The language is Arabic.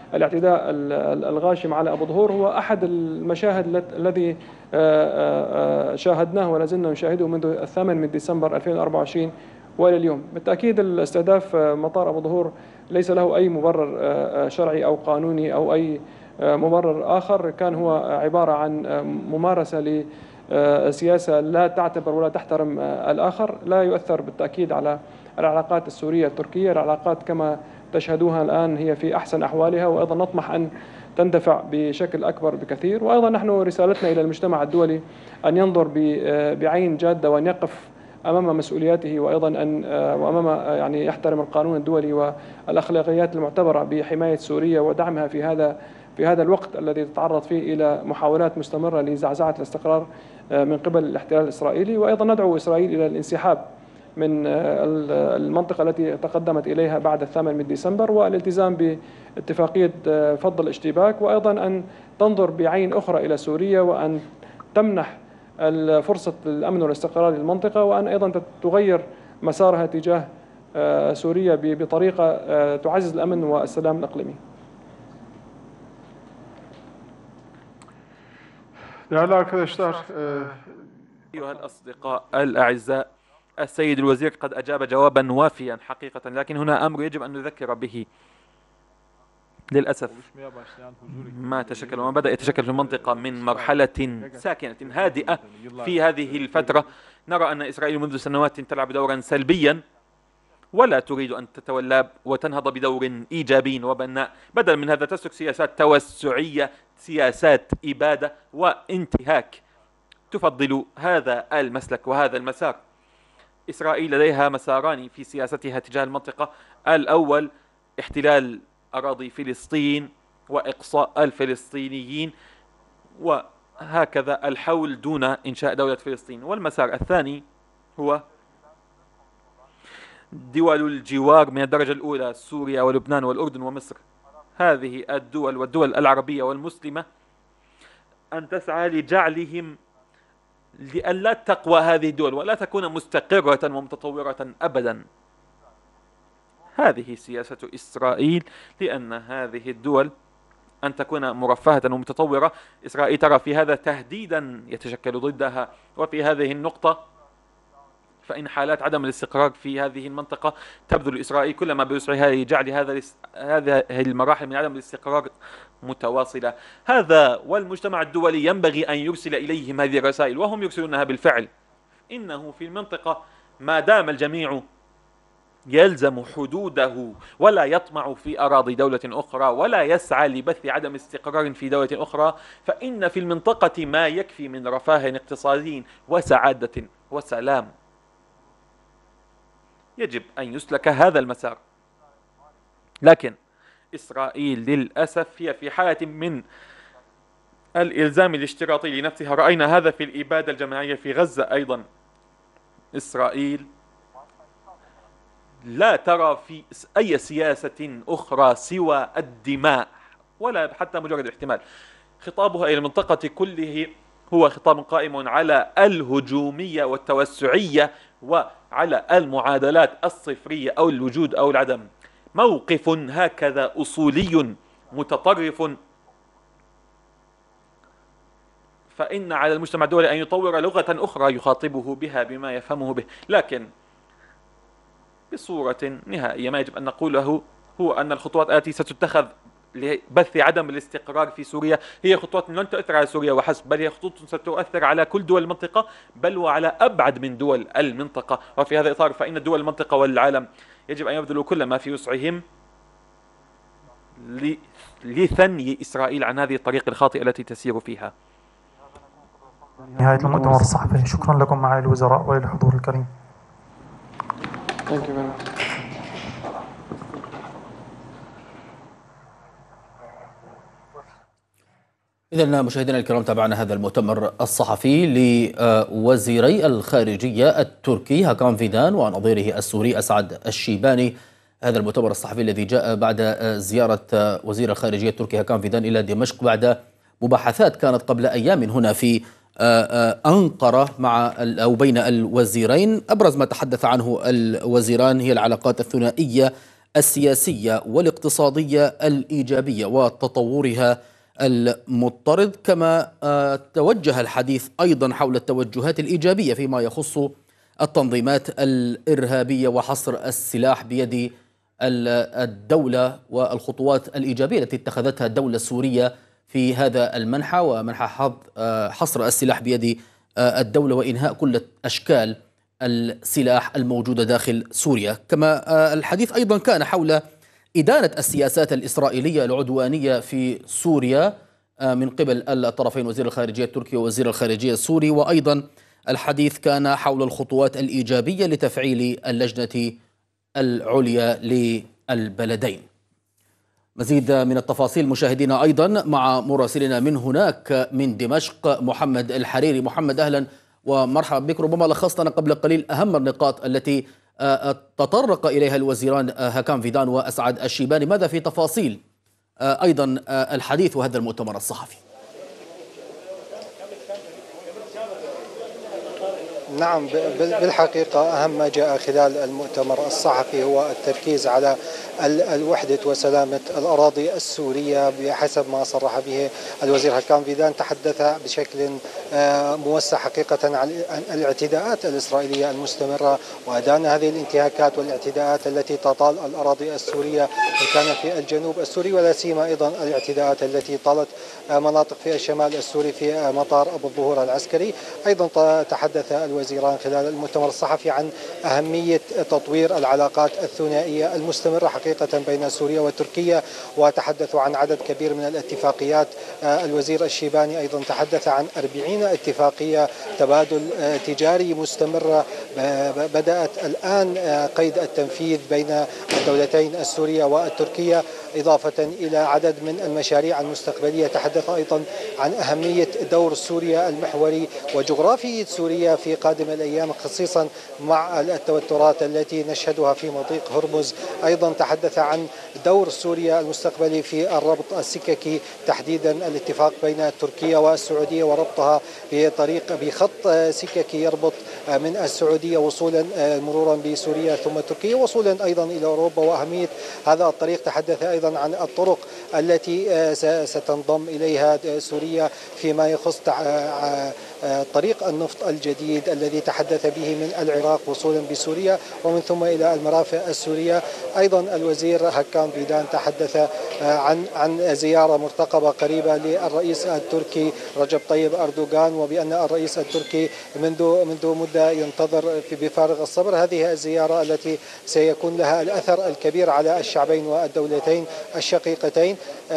الاعتداء الغاشم على أبو ظهور هو أحد المشاهد الذي شاهدناه ولا زلنا نشاهده منذ 8 ديسمبر 2024 وإلى اليوم. بالتأكيد الاستهداف مطار أبو ظهور ليس له أي مبرر شرعي أو قانوني أو أي مبرر آخر، كان هو عبارة عن ممارسة لسياسة لا تعتبر ولا تحترم الآخر، لا يؤثر بالتأكيد على العلاقات السورية التركية. العلاقات كما تشهدوها الآن هي في أحسن أحوالها، وأيضا نطمح أن تندفع بشكل أكبر بكثير. وأيضا نحن رسالتنا إلى المجتمع الدولي أن ينظر بعين جادة وأن يقف أمام مسؤولياته، وأيضا أن وأمام يعني يحترم القانون الدولي والأخلاقيات المعتبرة بحماية سوريا ودعمها في هذا الوقت الذي تتعرض فيه إلى محاولات مستمرة لزعزعة الاستقرار من قبل الاحتلال الإسرائيلي. وأيضا ندعو إسرائيل إلى الانسحاب من المنطقة التي تقدمت إليها بعد 8 ديسمبر، والالتزام باتفاقية فض الاشتباك، وأيضا أن تنظر بعين أخرى إلى سوريا وأن تمنح فرصة الأمن والاستقرار للمنطقة، وأن أيضا تغير مسارها تجاه سوريا بطريقة تعزز الأمن والسلام الإقليمي. Değerli arkadaşlar, أيها الأصدقاء الأعزاء، السيد الوزير قد أجاب جوابا وافيا حقيقة، لكن هنا أمر يجب أن نذكر به. للأسف ما تشكل وما بدأ يتشكل في المنطقة من مرحلة ساكنة هادئة في هذه الفترة، نرى أن إسرائيل منذ سنوات تلعب دورا سلبيا ولا تريد أن تتولى وتنهض بدور إيجابي وبناء. بدلا من هذا تسلك سياسات توسعية، سياسات إبادة وانتهاك تفضل هذا المسلك وهذا المسار. إسرائيل لديها مساران في سياستها تجاه المنطقة: الأول احتلال أراضي فلسطين وإقصاء الفلسطينيين، وهكذا الحول دون إنشاء دولة فلسطين. والمسار الثاني هو دول الجوار من الدرجة الأولى، سوريا ولبنان والأردن ومصر. هذه الدول والدول العربية والمسلمة أن تسعى لجعلهم لأن لا تقوى هذه الدول ولا تكون مستقرة ومتطورة أبدا. هذه سياسة إسرائيل، لأن هذه الدول أن تكون مرفهة ومتطورة. إسرائيل ترى في هذا تهديدا يتشكل ضدها، وفي هذه النقطة فإن حالات عدم الاستقرار في هذه المنطقة تبذل إسرائيل كل ما بوسعها لجعل هذه المراحل من عدم الاستقرار متواصلة. هذا والمجتمع الدولي ينبغي أن يرسل إليهم هذه الرسائل، وهم يرسلونها بالفعل. إنه في المنطقة ما دام الجميع يلزم حدوده ولا يطمع في أراضي دولة أخرى ولا يسعى لبث عدم استقرار في دولة أخرى، فإن في المنطقة ما يكفي من رفاه اقتصادي وسعادة وسلام. يجب أن يسلك هذا المسار، لكن إسرائيل للأسف هي في حالة من الإلزام الاشتراطي لنفسها. رأينا هذا في الإبادة الجماعية في غزة أيضا. إسرائيل لا ترى في أي سياسة أخرى سوى الدماء ولا حتى مجرد الاحتمال. خطابها إلى المنطقة كله هو خطاب قائم على الهجومية والتوسعية وعلى المعادلات الصفرية أو الوجود أو العدم. موقف هكذا أصولي متطرف، فإن على المجتمع الدولي أن يطور لغة أخرى يخاطبه بها بما يفهمه به. لكن بصورة نهائية ما يجب أن نقوله هو أن الخطوات التي ستتخذ لبث عدم الاستقرار في سوريا هي خطوات لن تؤثر على سوريا وحسب، بل هي خطوط ستؤثر على كل دول المنطقة، بل وعلى أبعد من دول المنطقة. وفي هذا الإطار فإن دول المنطقة والعالم يجب أن يبذلوا كل ما في وسعهم لثني إسرائيل عن هذه الطريق الخاطئة التي تسير فيها. نهاية المؤتمر الصحفي، شكرا لكم معالي الوزراء وللحضور الكريم. إذن مشاهدينا الكرام، تابعنا هذا المؤتمر الصحفي لوزيري الخارجية التركي هاكان فيدان ونظيره السوري أسعد الشيباني. هذا المؤتمر الصحفي الذي جاء بعد زيارة وزير الخارجية التركي هاكان فيدان إلى دمشق بعد مباحثات كانت قبل أيام هنا في أنقرة مع أو بين الوزيرين. أبرز ما تحدث عنه الوزيران هي العلاقات الثنائية السياسية والاقتصادية الإيجابية وتطورها المضطرد. كما توجه الحديث أيضا حول التوجهات الإيجابية فيما يخص التنظيمات الإرهابية وحصر السلاح بيد الدولة والخطوات الإيجابية التي اتخذتها الدولة السورية في هذا المنحى، ومنحى حصر السلاح بيد الدولة وإنهاء كل أشكال السلاح الموجودة داخل سوريا. كما الحديث أيضا كان حول إدانة السياسات الإسرائيلية العدوانية في سوريا من قبل الطرفين، وزير الخارجية التركي ووزير الخارجية السوري. وأيضا الحديث كان حول الخطوات الإيجابية لتفعيل اللجنة العليا للبلدين. مزيد من التفاصيل مشاهدينا أيضا مع مراسلنا من هناك من دمشق محمد الحريري. محمد أهلا ومرحبا بك. ربما لخصت لنا قبل قليل أهم النقاط التي تطرق إليها الوزيران هاكان فيدان وأسعد الشيباني. ماذا في تفاصيل أيضا الحديث وهذا المؤتمر الصحفي؟ نعم، بالحقيقة أهم ما جاء خلال المؤتمر الصحفي هو التركيز على الوحدة وسلامة الأراضي السورية بحسب ما صرح به الوزير هاكان فيدان. تحدث بشكل موسع حقيقة عن الاعتداءات الإسرائيلية المستمرة وأدان هذه الانتهاكات والاعتداءات التي تطال الأراضي السورية إن كان في الجنوب السوري، ولا سيما أيضا الاعتداءات التي طالت مناطق في الشمال السوري في مطار أبو الظهور العسكري. أيضا تحدث الوزيران خلال المؤتمر الصحفي عن أهمية تطوير العلاقات الثنائية المستمرة حقيقة بين سوريا وتركيا، وتحدثوا عن عدد كبير من الاتفاقيات. الوزير الشيباني أيضا تحدث عن 40 اتفاقية تبادل تجاري مستمرة بدأت الآن قيد التنفيذ بين الدولتين السورية والتركية، إضافة إلى عدد من المشاريع المستقبلية. تحدث أيضا عن أهمية دور سوريا المحوري وجغرافية سوريا في قادم الأيام، خصيصا مع التوترات التي نشهدها في مضيق هرمز. أيضا تحدث عن دور سوريا المستقبلي في الربط السككي، تحديدا الاتفاق بين تركيا والسعودية وربطها بخط سككي يربط من السعودية وصولا مرورا بسوريا ثم تركيا وصولا أيضا إلى أوروبا وأهمية هذا الطريق. تحدث أيضا عن الطرق التي ستنضم إليها سوريا فيما يخص طريق النفط الجديد الذي تحدث به من العراق وصولا بسوريا ومن ثم إلى المرافق السورية. أيضا الوزير هاكان فيدان تحدث عن زيارة مرتقبة قريبة للرئيس التركي رجب طيب أردوغان، وبأن الرئيس التركي منذ مدة ينتظر بفارغ الصبر هذه الزيارة التي سيكون لها الأثر الكبير على الشعبين والدولتين الشقيقتين.